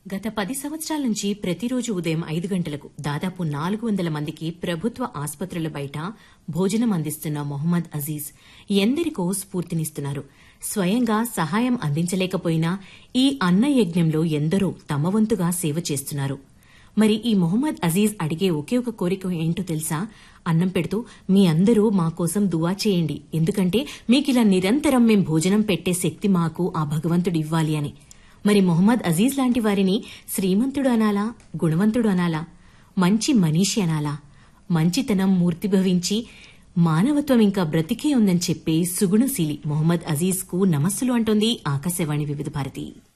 గత 10 సంవత్సరాల నుంచి ప్రతిరోజు ఉదయం 5 గంటలకు దాదాపు 400 మందికి ప్రభుత్వ ఆసుపత్రుల బయట భోజనం అందిస్తున్న మొహమ్మద్ అజీజ్ ఎందరికో స్ఫూర్తినిస్తున్నారు. స్వయంగా సహాయం అందించలేకపోయినా ఈ అన్న యజ్ఞంలో ఎందరో తమ వంతుగా సేవ చేస్తున్నారు. మరి ఈ మొహమ్మద్ అజీజ్ అడిగే ఒకే ఒక కోరిక ఏంటో తెలుసా? అన్నం పెడుతూ మీ అందరూ మా కోసం దువా చేయండి, ఎందుకంటే మీకిలా నిరంతరం మేం భోజనం పెట్టే శక్తి మాకు ఆ భగవంతుడు ఇవ్వాలి అని. మరి మొహమ్మద్ అజీజ్ లాంటి వారిని శ్రీమంతుడు అనాలా, గుణవంతుడు అనాలా, మంచి మనీషి అనాలా? మంచితనం మూర్తిభవించి మానవత్వం ఇంకా బ్రతికే ఉందని చెప్పే సుగుణశీలి మొహమ్మద్ అజీజ్ కు నమస్సులు అంటోంది ఆకాశవాణి వివిధ భారతి.